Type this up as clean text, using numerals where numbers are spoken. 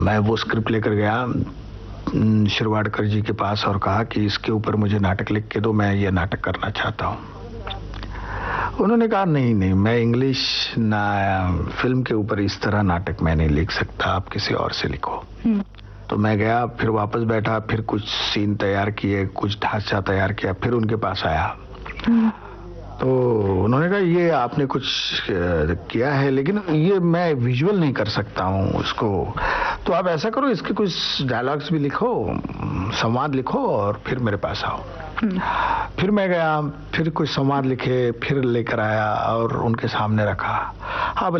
मैं वो स्क्रिप्ट लेकर गया शिरवाडकर जी के पास और कहा कि इसके ऊपर मुझे नाटक लिख के दो, मैं ये नाटक करना चाहता हूँ। उन्होंने कहा नहीं नहीं, मैं इंग्लिश ना फिल्म के ऊपर इस तरह नाटक मैं नहीं लिख सकता, आप किसी और से लिखो। तो मैं गया, फिर वापस बैठा, फिर कुछ सीन तैयार किए, कुछ ढांचा तैयार किया, फिर उनके पास आया। तो उन्होंने कहा ये आपने कुछ किया है लेकिन ये मैं विजुअल नहीं कर सकता हूँ उसको, तो आप ऐसा करो इसके कुछ डायलॉग्स भी लिखो, संवाद लिखो और फिर मेरे पास आओ। फिर मैं गया, फिर कुछ संवाद लिखे, फिर लेकर आया और उनके सामने रखा। हाँ